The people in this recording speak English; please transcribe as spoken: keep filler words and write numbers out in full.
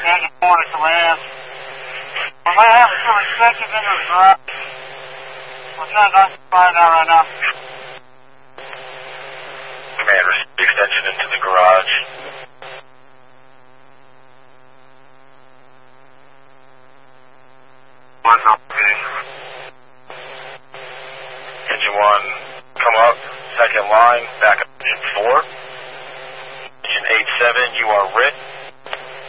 engine one at the last. We might have some extensions into the garage. We're trying to find out right now. Command, receive extension into the garage. One, okay. Engine one, come up. Second line, back up engine four. Engine eight seven, you are R I T.